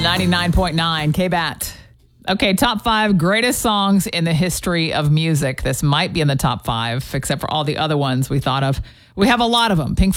99.9 K-BAT. Okay, top 5 greatest songs in the history of music. This might be in the top 5, except for all the other ones we thought of. We have a lot of them. Pink